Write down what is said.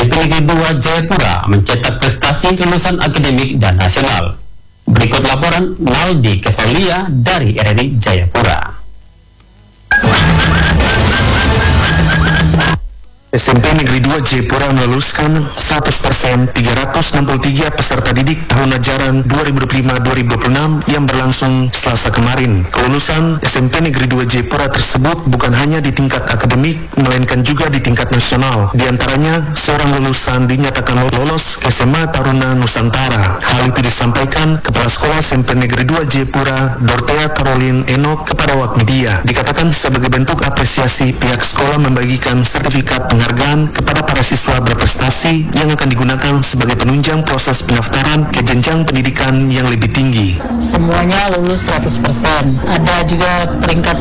SMP Negeri 2 Jayapura mencetak prestasi lulusan akademik dan nasional. Berikut laporan Naldi Kevalia dari RRI Jayapura. SMP Negeri 2 Jayapura meluluskan 100% 363 peserta didik tahun ajaran 2025-2026 yang berlangsung Selasa kemarin. Kelulusan SMP Negeri 2 Jayapura tersebut bukan hanya di tingkat akademik, melainkan juga di tingkat nasional. Di antaranya, seorang lulusan dinyatakan lolos ke SMA Taruna Nusantara. Hal itu disampaikan Kepala Sekolah SMP Negeri 2 Jayapura, Dorothea Caroline Enoch, kepada awak media. Dikatakan sebagai bentuk apresiasi pihak sekolah membagikan sertifikat penghargaan kepada para siswa berprestasi yang akan digunakan sebagai penunjang proses pendaftaran ke jenjang pendidikan yang lebih tinggi. Semuanya lulus 100%. Ada juga peringkat